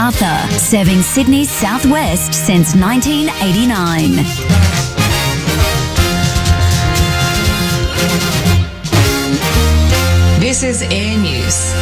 Macarthur, serving Sydney's southwest since 1989. This is Air News.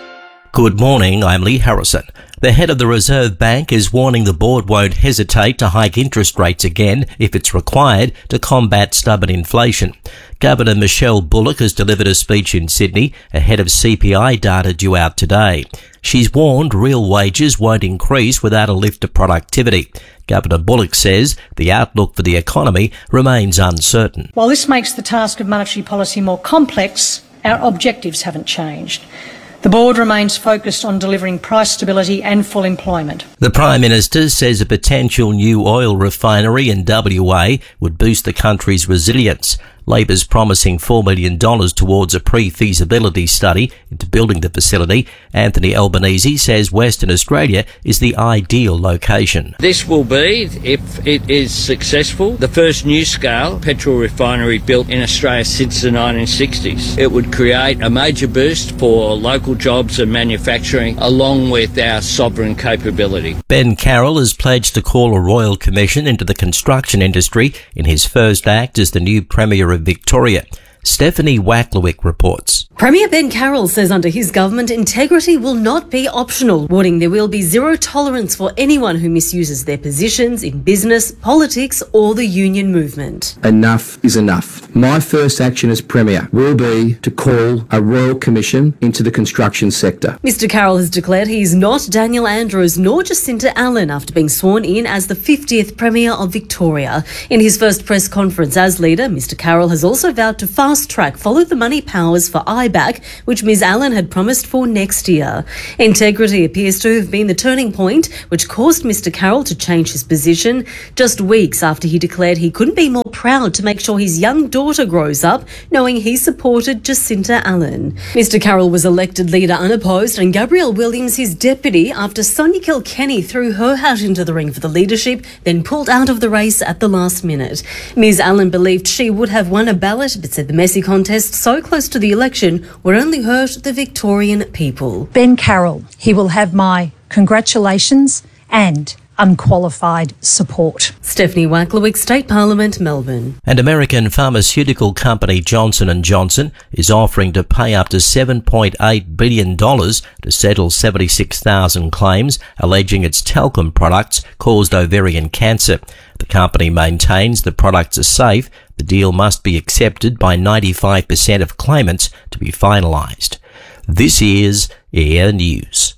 Good morning, I'm Lee Harrison. The head of the Reserve Bank is warning the board won't hesitate to hike interest rates again if it's required to combat stubborn inflation. Governor Michelle Bullock has delivered a speech in Sydney ahead of CPI data due out today. She's warned real wages won't increase without a lift to productivity. Governor Bullock says the outlook for the economy remains uncertain. While this makes the task of monetary policy more complex, our objectives haven't changed. The board remains focused on delivering price stability and full employment. The Prime Minister says a potential new oil refinery in WA would boost the country's resilience. Labor's promising $4 million towards a pre-feasibility study into building the facility. Anthony Albanese says Western Australia is the ideal location. This will be, if it is successful, the first new-scale petrol refinery built in Australia since the 1960s. It would create a major boost for local jobs and manufacturing, along with our sovereign capability. Ben Carroll has pledged to call a royal commission into the construction industry in his first act as the new Premier of Victoria. Stephanie Wacklewick reports. Premier Ben Carroll says under his government, integrity will not be optional, warning there will be zero tolerance for anyone who misuses their positions in business, politics or the union movement. Enough is enough. My first action as Premier will be to call a royal commission into the construction sector. Mr Carroll has declared he is not Daniel Andrews nor Jacinta Allen after being sworn in as the 50th Premier of Victoria. In his first press conference as leader, Mr Carroll has also vowed to fast-track follow the money powers for IBAC, which Ms Allen had promised for next year. Integrity appears to have been the turning point, which caused Mr Carroll to change his position just weeks after he declared he couldn't be more proud to make sure his young daughter grows up, knowing he supported Jacinta Allen. Mr Carroll was elected leader unopposed and Gabrielle Williams his deputy after Sonia Kilkenny threw her hat into the ring for the leadership, then pulled out of the race at the last minute. Ms Allen believed she would have won a ballot, but said the messy contest so close to the election would only hurt the Victorian people. Ben Carroll, he will have my congratulations and unqualified support. Stephanie Wacklewick, State Parliament, Melbourne. And American pharmaceutical company Johnson & Johnson is offering to pay up to $7.8 billion to settle 76,000 claims alleging its talcum products caused ovarian cancer. The company maintains the products are safe. The deal must be accepted by 95% of claimants to be finalised. This is Air News.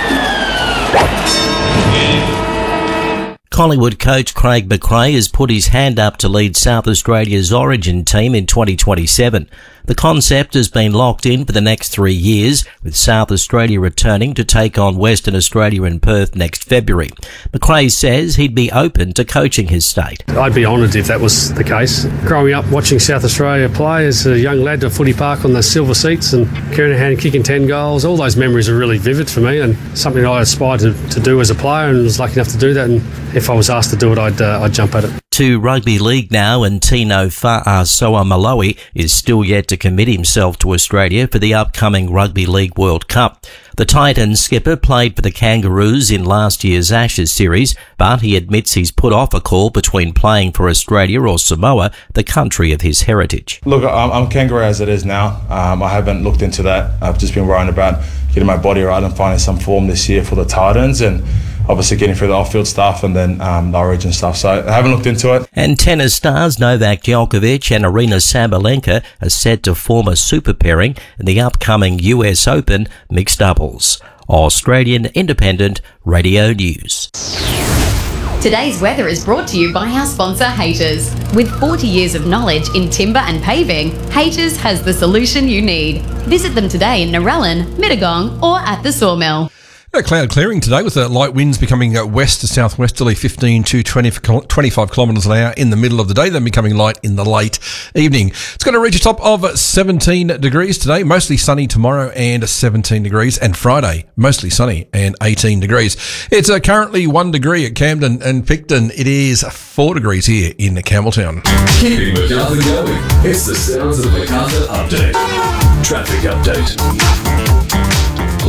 Collingwood coach Craig McRae has put his hand up to lead South Australia's Origin team in 2027. The concept has been locked in for the next 3 years, with South Australia returning to take on Western Australia in Perth next February. McRae says he'd be open to coaching his state. I'd be honoured if that was the case. Growing up watching South Australia play as a young lad to footy park on those silver seats and carrying a hand kicking 10 goals, all those memories are really vivid for me and something I aspired to do as a player and was lucky enough to do that. And if I was asked to do it, I'd jump at it. To rugby league now, and Tino Fa'asuamaleaui is still yet to commit himself to Australia for the upcoming Rugby League World Cup. The Titans skipper played for the Kangaroos in last year's Ashes series, but he admits he's put off a call between playing for Australia or Samoa, the country of his heritage. Look, I'm Kangaroo as it is now. I haven't looked into that. I've just been worrying about getting my body right and finding some form this year for the Titans and obviously getting through the off-field stuff and then the Origin stuff. So I haven't looked into it. And tennis stars Novak Djokovic and Arina Sabalenka are set to form a super pairing in the upcoming US Open mixed doubles. Australian Independent Radio News. Today's weather is brought to you by our sponsor, Haters. With 40 years of knowledge in timber and paving, Haters has the solution you need. Visit them today in Narellan, Mittagong or at the Sawmill. Cloud clearing today with light winds becoming west to southwesterly 15 to 25 kilometres an hour in the middle of the day, then becoming light in the late evening. It's going to reach a top of 17 degrees today, mostly sunny tomorrow and 17 degrees, and Friday mostly sunny and 18 degrees. It's currently 1 degree at Camden and Picton. It is 4 degrees here in Campbelltown. Keeping Macarthur going. It's the Sounds of Macarthur Update. Traffic update.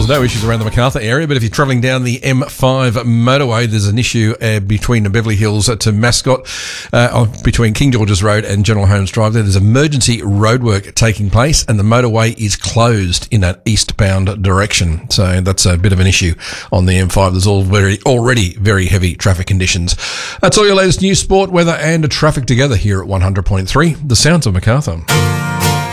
There's no issues around the Macarthur area, but if you're travelling down the M5 motorway, there's an issue between Beverly Hills to Mascot, between King George's Road and General Holmes Drive. There's emergency roadwork taking place, and the motorway is closed in an eastbound direction. So that's a bit of an issue on the M5. There's already very heavy traffic conditions. That's all your latest news, sport, weather, and traffic together here at 100.3. The sounds of Macarthur.